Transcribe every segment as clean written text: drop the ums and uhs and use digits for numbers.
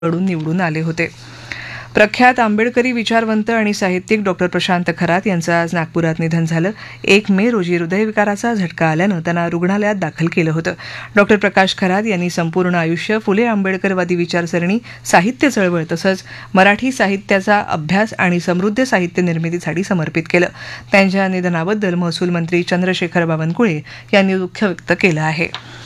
कडून निवडून आले होते. प्रख्यात आंबेडकरी विचारवंत आणि साहित्यिक डॉक्टर प्रशांत खरात यांचं आज नागपुरात निधन झालं. 1 मे रोजी हृदयविकाराचा झटका आल्यानं त्यांना रुग्णालयात दाखल केलं होतं. डॉक्टर प्रकाश खरात यांनी संपूर्ण आयुष्य फुले आंबेडकरवादी विचारसरणी, साहित्य चळवळ तसंच मराठी साहित्याचा अभ्यास आणि समृद्ध साहित्य निर्मितीसाठी समर्पित केलं. त्यांच्या निधनाबद्दल महसूल मंत्री चंद्रशेखर बावनकुळे यांनी दुःख व्यक्त केलं आहे.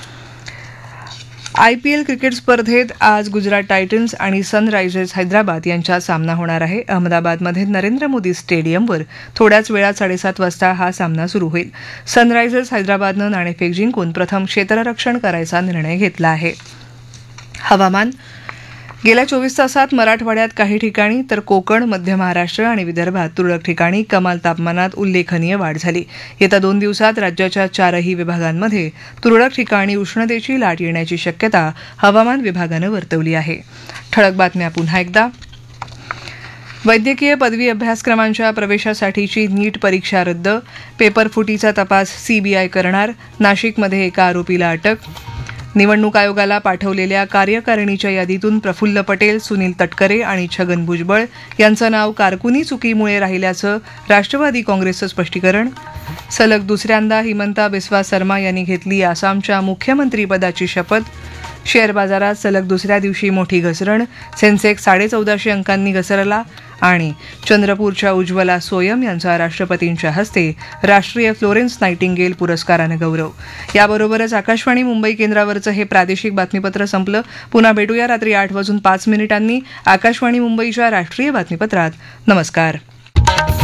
IPL क्रिकेट स्पर्धेत आज गुजरात टायटन्स आणि सनरायझर्स हैदराबाद यांच्यात सामना होणार आहे. अहमदाबादमध्ये नरेंद्र मोदी स्टेडियमवर थोड्याच वेळात 7:30 वाजता हा सामना सुरू होईल. सनरायझर्स हैदराबादनं नाणेफेक जिंकून प्रथम क्षेत्ररक्षण करायचा निर्णय घेतला आहे. हवामान. गेल्या 24 तासात मराठवाड्यात काही ठिकाणी तर कोकण, मध्य महाराष्ट्र आणि विदर्भात तुरळक ठिकाणी कमाल तापमानात उल्लेखनीय वाढ झाली. येत्या 2 दिवसात राज्याच्या 4ही विभागांमध्ये तुरळक ठिकाणी उष्णतेची लाट येण्याची शक्यता हवामान विभागानं वर्तवली आहे. ठळक बातम्या पुन्हा एकदा. वैद्यकीय पदवी अभ्यासक्रमांच्या प्रवेशासाठीची नीट परीक्षा रद्द. पेपरफुटीचा तपास CBI करणार. नाशिकमध्ये एका आरोपीला अटक. निवडणूक आयोगाला पाठवलेल्या कार्यकारिणीच्या यादीतून प्रफुल्ल पटेल, सुनील तटकरे आणि छगन भुजबळ यांचं नाव कारकुनी चुकीमुळे राहिल्याचं राष्ट्रवादी काँग्रेसचं स्पष्टीकरण. सलग दुसऱ्यांदा हिमंता बिस्वा सर्मा यांनी घेतली आसामच्या मुख्यमंत्रीपदाची शपथ. शेअर बाजारात सलग दुसऱ्या दिवशी मोठी घसरण. सेन्सेक्स 1450 अंकांनी घसरला. आणि चंद्रपूरच्या उज्ज्वला सोयम यांचा राष्ट्रपतींच्या हस्ते राष्ट्रीय फ्लोरेन्स नायटिंगेल पुरस्कारानं गौरव. याबरोबरच आकाशवाणी मुंबई केंद्रावरचं हे प्रादेशिक बातमीपत्र संपलं. पुन्हा भेटूया रात्री 8:05 आकाशवाणी मुंबईच्या राष्ट्रीय बातमीपत्रात. नमस्कार.